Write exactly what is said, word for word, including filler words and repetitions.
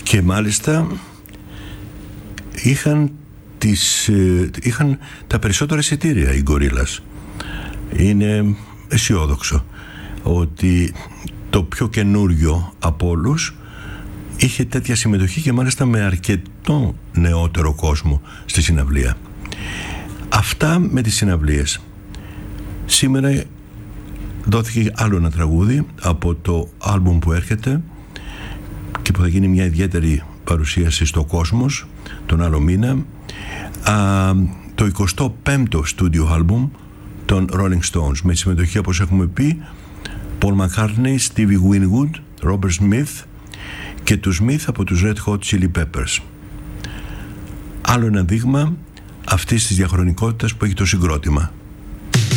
Και μάλιστα είχαν, τις, είχαν τα περισσότερα εισιτήρια οι Gorillaz. Είναι αισιόδοξο ότι το πιο καινούριο από όλους είχε τέτοια συμμετοχή και μάλιστα με αρκετό νεότερο κόσμο στη συναυλία. Αυτά με τις συναυλίες. Σήμερα δόθηκε άλλο ένα τραγούδι από το άλμπουμ που έρχεται και που θα γίνει μια ιδιαίτερη παρουσίαση στο Κόσμος τον άλλο μήνα, α, το εικοστό πέμπτο στούντιο άλμπουμ των Rolling Stones, με συμμετοχή, όπως έχουμε πει, Paul McCartney, Stevie Winwood, Robert Smith και τους Smith από τους Red Hot Chili Peppers. Άλλο ένα δείγμα αυτής της διαχρονικότητας που έχει το συγκρότημα.